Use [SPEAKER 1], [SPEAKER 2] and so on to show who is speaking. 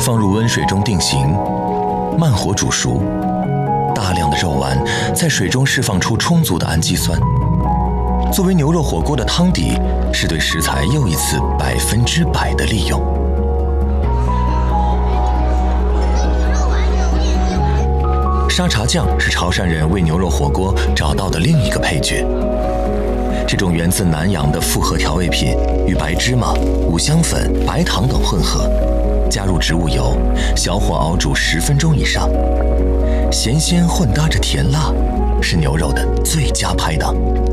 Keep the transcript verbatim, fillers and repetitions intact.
[SPEAKER 1] 放入温水中定型，慢火煮熟。大量的肉丸在水中释放出充足的氨基酸，作为牛肉火锅的汤底，是对食材又一次百分之百的利用。沙茶酱是潮汕人为牛肉火锅找到的另一个配角。这种源自南洋的复合调味品，与白芝麻、五香粉、白糖等混合，加入植物油，小火熬煮十分钟以上。咸鲜混搭着甜辣，是牛肉的最佳拍档。